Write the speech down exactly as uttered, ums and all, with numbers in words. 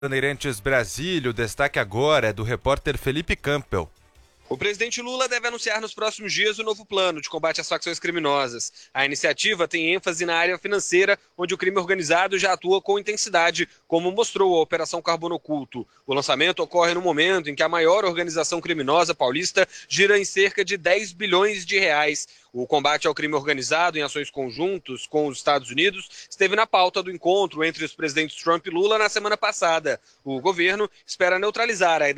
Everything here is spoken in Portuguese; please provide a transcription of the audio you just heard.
Bandeirantes Brasília, o destaque agora é do repórter Felipe Campbell. O presidente Lula deve anunciar nos próximos dias o novo plano de combate às facções criminosas. A iniciativa tem ênfase na área financeira, onde o crime organizado já atua com intensidade, como mostrou a Operação Carbono Oculto. O lançamento ocorre no momento em que a maior organização criminosa paulista gira em cerca de dez bilhões de reais. O combate ao crime organizado em ações conjuntas com os Estados Unidos esteve na pauta do encontro entre os presidentes Trump e Lula na semana passada. O governo espera neutralizar a